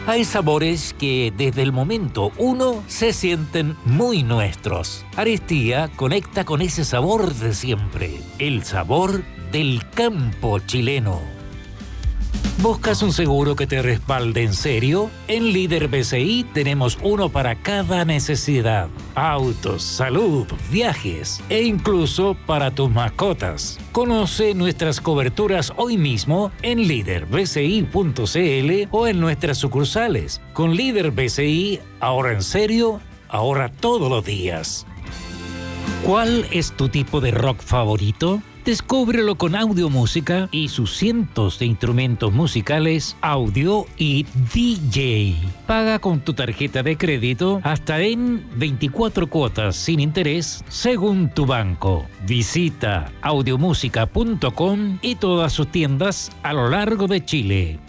Hay sabores que desde el momento uno se sienten muy nuestros. Aristía conecta con ese sabor de siempre, el sabor del campo chileno. ¿Buscas un seguro que te respalde en serio? En Líder BCI tenemos uno para cada necesidad. Autos, salud, viajes e incluso para tus mascotas. Conoce nuestras coberturas hoy mismo en liderbci.cl o en nuestras sucursales. Con Líder BCI, ahorra en serio, ahorra todos los días. ¿Cuál es tu tipo de rock favorito? Descúbrelo con Audio Música y sus cientos de instrumentos musicales, audio y DJ. Paga con tu tarjeta de crédito hasta en 24 cuotas sin interés según tu banco. Visita audiomusica.com y todas sus tiendas a lo largo de Chile.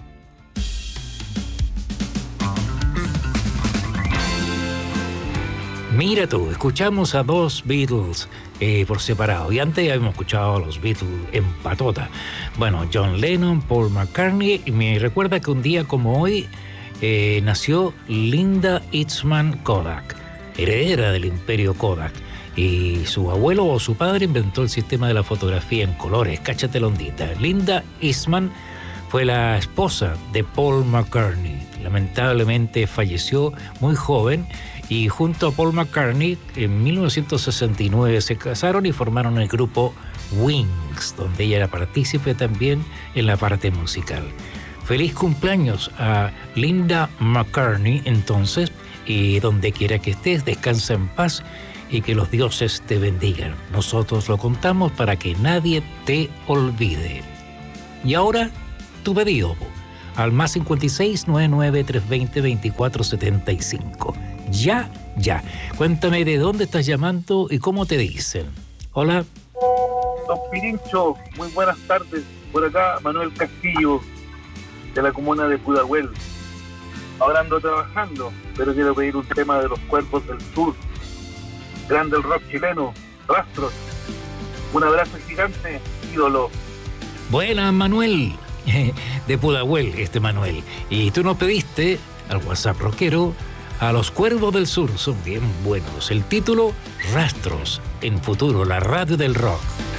Mira tú, escuchamos a dos Beatles por separado. Y antes habíamos escuchado a los Beatles en patota. Bueno, John Lennon, Paul McCartney. Y me recuerda que un día como hoy nació Linda Eastman Kodak, heredera del imperio Kodak. Y su abuelo o su padre inventó el sistema de la fotografía en colores. Cáchate la ondita. Linda Eastman fue la esposa de Paul McCartney. Lamentablemente falleció muy joven. Y junto a Paul McCartney, en 1969 se casaron y formaron el grupo Wings, donde ella era partícipe también en la parte musical. Feliz cumpleaños a Linda McCartney, entonces, y donde quiera que estés, descansa en paz y que los dioses te bendigan. Nosotros lo contamos para que nadie te olvide. Y ahora, tu pedido, al más 56 99 320 2475. Ya. Cuéntame de dónde estás llamando y cómo te dicen. Hola. Don Pirincho, muy buenas tardes. Por acá, Manuel Castillo, de la comuna de Pudahuel. Ahora ando trabajando, pero quiero pedir un tema de los Cuervos del Sur. Grande el rock chileno, Rastros. Un abrazo gigante, ídolo. Buenas, Manuel. De Pudahuel, Manuel. Y tú nos pediste al WhatsApp rockero a los Cuervos del Sur. Son bien buenos. El título, Rastros. En Futuro, la radio del rock.